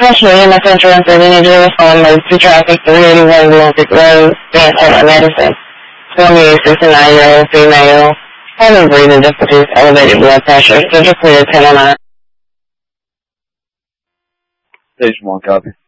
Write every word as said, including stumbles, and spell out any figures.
National E M S insurance and energy respond emergency traffic three eighty-one Olympic Road, Stanton, Medicine. twenty-eight, sixty-nine-year-old female, having breathing difficulties, elevated blood pressure, schedule clear ten oh nine. Station one, copy.